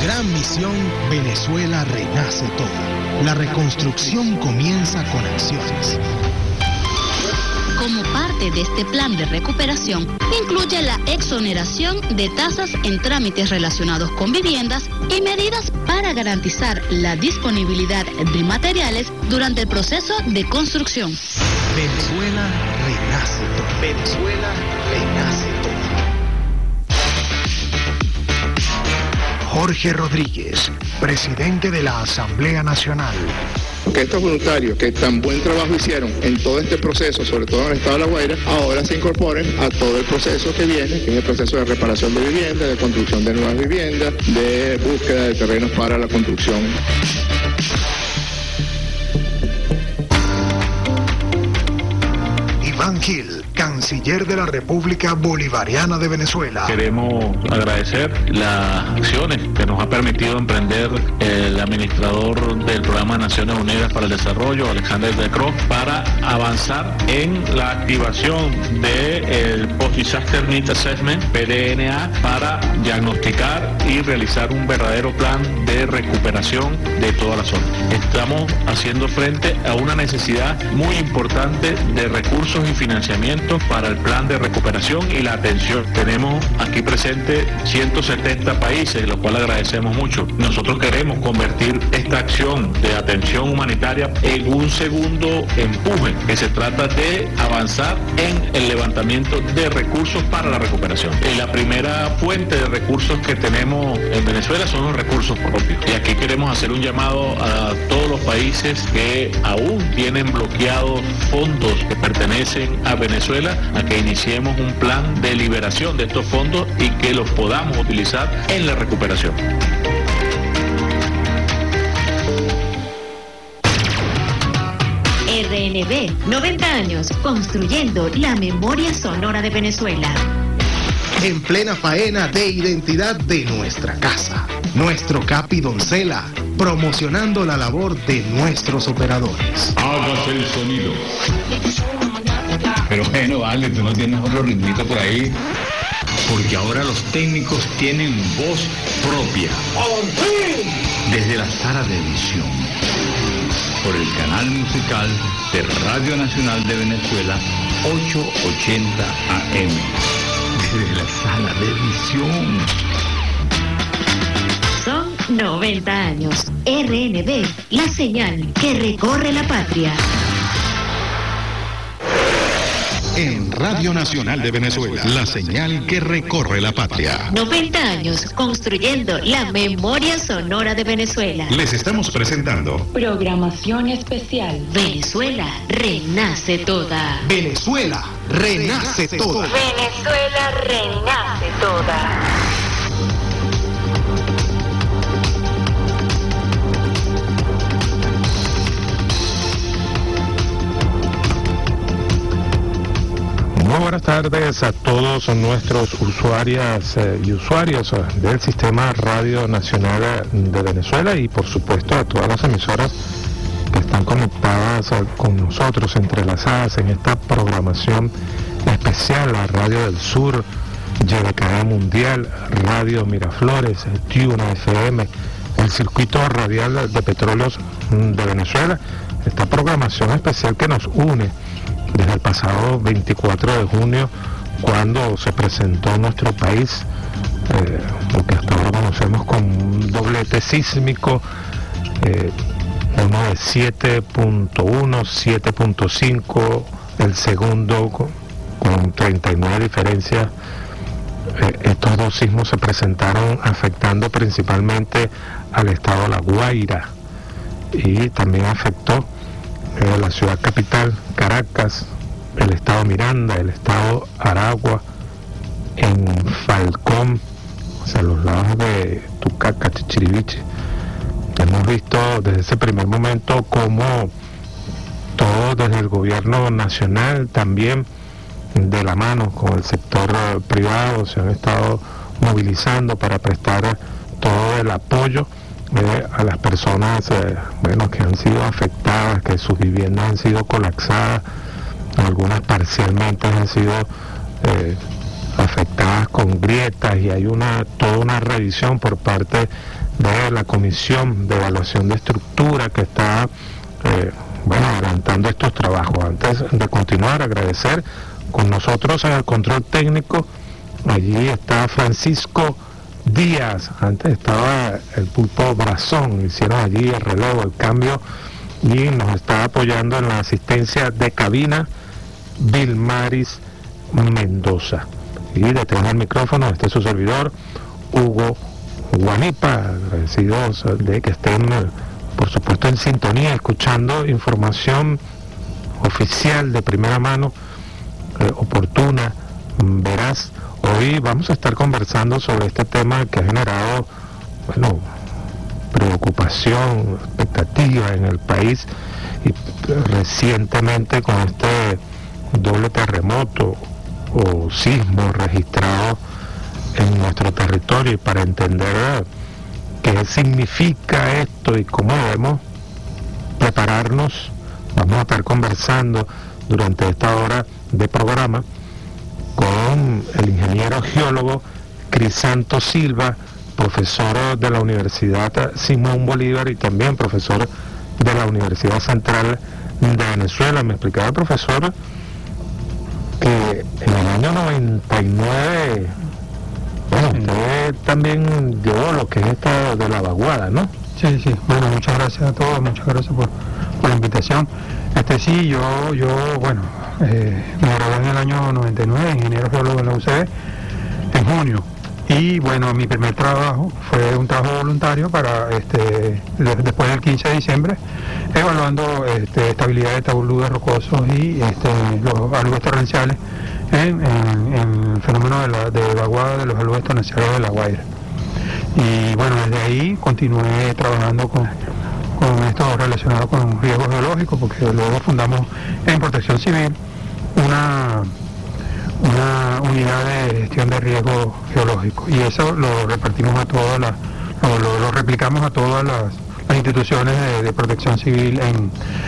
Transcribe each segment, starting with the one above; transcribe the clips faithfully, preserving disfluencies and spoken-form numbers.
Gran misión, Venezuela renace toda. La reconstrucción comienza con acciones. Como parte de este plan de recuperación, incluye la exoneración de tasas en trámites relacionados con viviendas y medidas para garantizar la disponibilidad de materiales durante el proceso de construcción. Venezuela renace toda. Venezuela renace toda. Jorge Rodríguez, presidente de la Asamblea Nacional. Que estos voluntarios que tan buen trabajo hicieron en todo este proceso, sobre todo en el estado de La Guaira, ahora se incorporen a todo el proceso que viene, que es el proceso de reparación de viviendas, de construcción de nuevas viviendas, de búsqueda de terrenos para la construcción. Iván Gil, canciller de la República Bolivariana de Venezuela. Queremos agradecer las acciones que nos ha permitido emprender el administrador del Programa de Naciones Unidas para el Desarrollo, Alexander De Croo, para avanzar en la activación del Post-Disaster Needs Assessment, P D N A, para diagnosticar y realizar un verdadero plan de recuperación de toda la zona. Estamos haciendo frente a una necesidad muy importante de recursos y financiamiento para el plan de recuperación y la atención. Tenemos aquí presente ciento setenta países, lo cual agradecemos mucho. Nosotros queremos convertir esta acción de atención humanitaria en un segundo empuje, que se trata de avanzar en el levantamiento de recursos para la recuperación. Y la primera fuente de recursos que tenemos en Venezuela son los recursos propios. Y aquí queremos hacer un llamado a todos los países que aún tienen bloqueados fondos que pertenecen a Venezuela, a que iniciemos un plan de liberación de estos fondos y que los podamos utilizar en la recuperación. R N B, noventa años, construyendo la memoria sonora de Venezuela. En plena faena de identidad de nuestra casa, nuestro Capi Doncella, promocionando la labor de nuestros operadores. Hágase el sonido. Pero bueno, vale, tú no tienes otro ritmito por ahí. Porque ahora los técnicos tienen voz propia. Desde la sala de edición. Por el canal musical de Radio Nacional de Venezuela, ochocientos ochenta A M. Desde la sala de edición. Son noventa años. R N B, la señal que recorre la patria. En Radio Nacional de Venezuela, la señal que recorre la patria. noventa años construyendo la memoria sonora de Venezuela. Les estamos presentando programación especial. Venezuela renace toda. Venezuela renace toda. Venezuela renace toda. Muy buenas tardes a todos nuestros usuarias eh, y usuarios del Sistema Radio Nacional de Venezuela y por supuesto a todas las emisoras que están conectadas eh, con nosotros, entrelazadas en esta programación especial, la Radio del Sur, Y B K E Mundial, Radio Miraflores, Tuna F M, el Circuito Radial de Petróleos de Venezuela, esta programación especial que nos une desde el pasado veinticuatro de junio, cuando se presentó en nuestro país eh, lo que hasta ahora conocemos como un doblete sísmico, eh, uno de siete punto uno, siete punto cinco, el segundo con, con treinta y nueve diferencias. Eh, estos dos sismos se presentaron afectando principalmente al estado de La Guaira y también afectó Eh, la ciudad capital, Caracas, el estado Miranda, el estado Aragua, en Falcón, o sea, los lados de Tucaca, Chichiriviche. Hemos visto desde ese primer momento cómo todo desde el gobierno nacional, también de la mano con el sector privado, se han estado movilizando para prestar todo el apoyo Eh, a las personas eh, bueno, que han sido afectadas, que sus viviendas han sido colapsadas, algunas parcialmente han sido eh, afectadas afectadas con grietas, y hay una toda una revisión por parte de la Comisión de Evaluación de Estructura que está eh, bueno, adelantando estos trabajos. Antes de continuar, agradecer con nosotros en el control técnico, allí está Francisco Díaz, antes estaba el Pulpo Brazón, hicieron allí el relevo, el cambio, y nos está apoyando en la asistencia de cabina Vilmaris Mendoza. Y detrás del micrófono este es su servidor, Hugo Guanipa, agradecidos de que estén, por supuesto, en sintonía, escuchando información oficial de primera mano, eh, oportuna, veraz. Hoy vamos a estar conversando sobre este tema que ha generado, bueno, preocupación, expectativa en el país, y recientemente con este doble terremoto o sismo registrado en nuestro territorio. Y para entender qué significa esto y cómo debemos prepararnos, vamos a estar conversando durante esta hora de programa con el ingeniero geólogo Crisanto Silva, profesor de la Universidad Simón Bolívar y también profesor de la Universidad Central de Venezuela. Me explicaba el profesor que en el año noventa y nueve, bueno, usted también llevó lo que es esta de la vaguada, ¿no? Sí, sí, bueno, muchas gracias a todos, muchas gracias por, por la invitación. Este sí, yo, yo bueno, eh, me gradué en el año noventa y nueve, ingeniero geólogo en la U C B, en junio. Y bueno, mi primer trabajo fue un trabajo voluntario para, este, de, después del quince de diciembre, evaluando este, estabilidad de taludes rocosos y este, los aludes torrenciales en, en, en el fenómeno de, la, de vaguada de los aludes torrenciales de La Guaira. Y bueno, desde ahí continué trabajando con, con esto relacionado con riesgos geológicos, porque luego fundamos en Protección Civil una... una unidad de gestión de riesgo geológico, y eso lo repartimos a todas las, lo, lo, lo replicamos a todas las, las instituciones de, de protección civil en,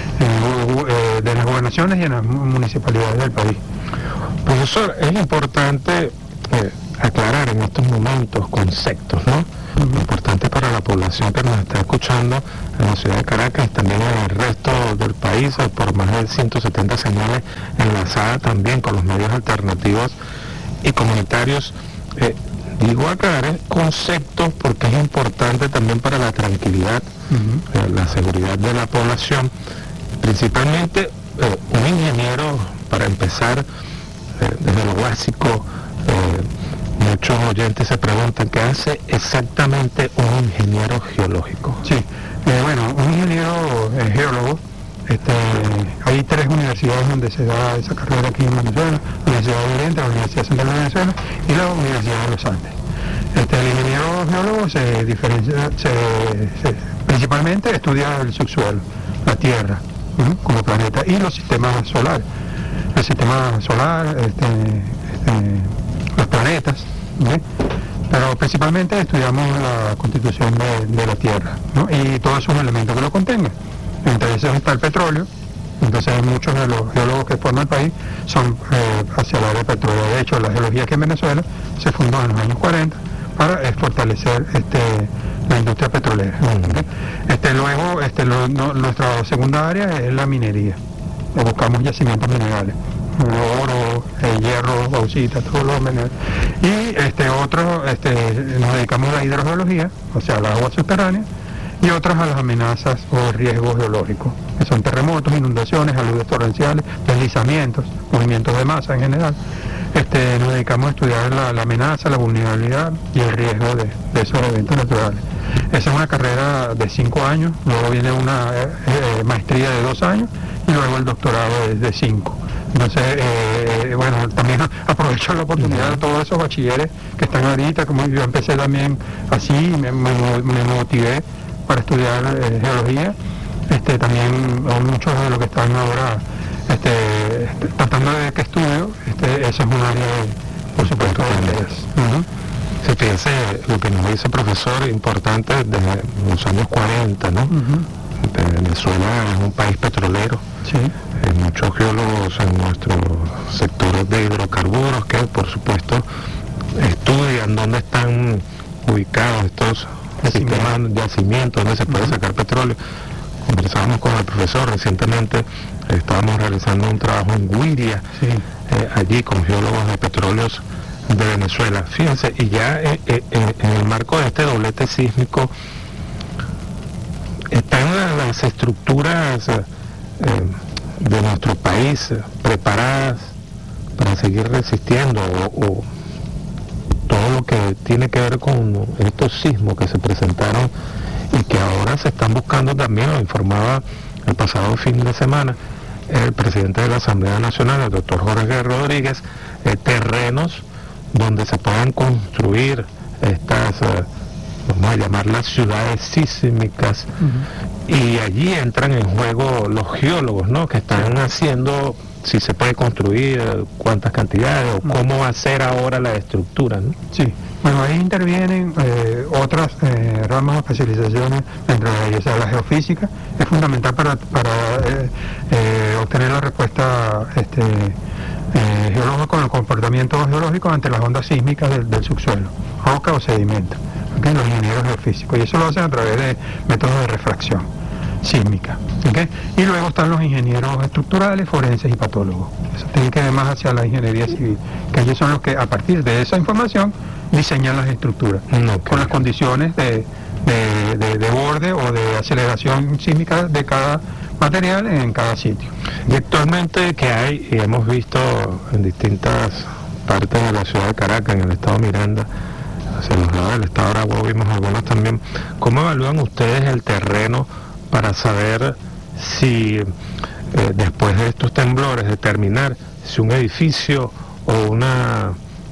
en eh, de las gobernaciones y en las municipalidades del país. Profesor, es importante eh, aclarar en estos momentos conceptos, ¿no? Uh-huh. Importante para la población que nos está escuchando en la ciudad de Caracas y también en el resto del país, por más de ciento setenta señales enlazadas también con los medios alternativos y comunitarios. Eh, digo aclarar conceptos porque es importante también para la tranquilidad, uh-huh. eh, la seguridad de la población. Principalmente eh, un ingeniero, para empezar, eh, desde lo básico, eh, muchos oyentes se preguntan qué hace exactamente un ingeniero geológico. Sí, eh, bueno, un ingeniero eh, geólogo, este, hay tres universidades donde se da esa carrera aquí en Venezuela: la Universidad de Oriente, la Universidad Central de Venezuela y la Universidad de los Andes. Este, el ingeniero geólogo se diferencia, se, se, principalmente estudia el subsuelo, la Tierra, ¿no?, como planeta, y los sistemas solares. El sistema solar, este, este, los planetas, ¿sí? Pero principalmente estudiamos la constitución de, de la Tierra, ¿no?, y todos esos elementos que lo contengan. Entre esos está el petróleo. Entonces muchos de los geólogos que forman el país son eh, hacia el área de petróleo. De hecho, la geología aquí en Venezuela se fundó en los años cuarenta para eh, fortalecer este, la industria petrolera. ¿Okay? Este, luego, este, lo, no, nuestra segunda área es la minería. Buscamos yacimientos minerales, oro, eh, hierro, bauxita, todos los minerales. Y este, otro, este, nos dedicamos a la hidrogeología, o sea, a las aguas subterráneas, y otros a las amenazas o riesgos geológicos, que son terremotos, inundaciones, aludes torrenciales, deslizamientos, movimientos de masa en general. Este, nos dedicamos a estudiar la, la amenaza, la vulnerabilidad y el riesgo de, de esos eventos naturales. Esa es una carrera de cinco años, luego viene una eh, eh, maestría de dos años y luego el doctorado de, de cinco. Entonces, eh, bueno, también aprovecho la oportunidad de todos esos bachilleres que están ahorita, como yo empecé también así, me, me, me motivé para estudiar eh, geología. Este, también muchos de los que están ahora este, este, tratando de que estudio, este, eso es un área, de, por supuesto, de interés. Uh-huh. Se piensa, lo que nos dice el profesor, importante desde los años cuarenta, ¿no? Uh-huh. Venezuela es un país petrolero. Sí. Hay muchos geólogos en nuestro sector de hidrocarburos que, por supuesto, estudian dónde están ubicados estos sistemas de yacimientos, donde se puede sacar petróleo. Conversábamos con el profesor recientemente, estábamos realizando un trabajo en Guiria, sí. eh, allí con geólogos de petróleos de Venezuela. Fíjense, y ya eh, eh, en el marco de este doblete sísmico, están las estructuras eh, de nuestro país eh, preparadas para seguir resistiendo, o, o todo lo que tiene que ver con estos sismos que se presentaron y que ahora se están buscando también, lo informaba el pasado fin de semana el presidente de la Asamblea Nacional, el doctor Jorge Rodríguez, eh, terrenos donde se puedan construir estas, eh, vamos a llamarlas ciudades sísmicas, uh-huh. y allí entran en juego los geólogos, ¿no?, que están haciendo si se puede construir, cuántas cantidades, o cómo hacer ahora la estructura, ¿no? Sí, bueno, ahí intervienen eh, otras eh, ramas o especializaciones, entre ellas la geofísica, es fundamental para, para eh, eh, obtener la respuesta este, eh, geológica con el comportamiento geológico ante las ondas sísmicas del, del subsuelo, roca o sedimento, ¿okay? Los ingenieros geofísicos, y eso lo hacen a través de métodos de refracción sísmica, ¿okay? Y luego están los ingenieros estructurales, forenses y patólogos. Eso tiene que ver más hacia la ingeniería civil, que ellos son los que a partir de esa información diseñan las estructuras, okay, con las condiciones de, de, de, de borde o de aceleración sísmica de cada material en cada sitio. Y actualmente que hay, y hemos visto en distintas partes de la ciudad de Caracas, en el estado Miranda, hacia los lados del estado Aragua vimos algunos también, ¿cómo evalúan ustedes el terreno para saber si eh, después de estos temblores determinar si un edificio o una,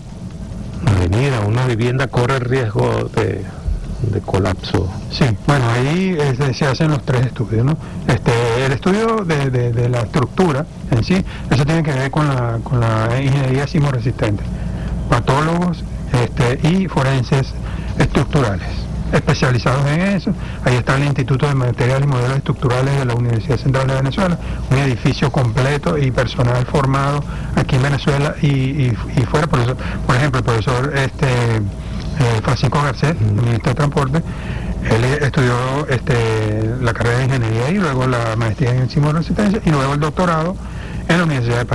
una avenida, una vivienda corre el riesgo de, de colapso? Sí, bueno, ahí es, se hacen los tres estudios, ¿no? Este, el estudio de, de, de la estructura en sí, eso tiene que ver con la, con la ingeniería sismoresistente, patólogos este, y forenses estructurales especializados en eso. Ahí está el Instituto de Materiales y Modelos Estructurales de la Universidad Central de Venezuela, un edificio completo y personal formado aquí en Venezuela y, y, y fuera. Por eso, por ejemplo, el profesor este, eh, Francisco Garcés, ministro de Transporte, él estudió este, la carrera de Ingeniería y luego la maestría en sismoresistencia y luego el doctorado en la Universidad de